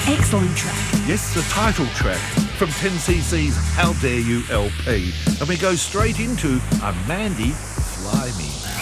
excellent track. Yes, the title track from 10cc's How Dare You LP. And we go straight into a Mandy Fly Me.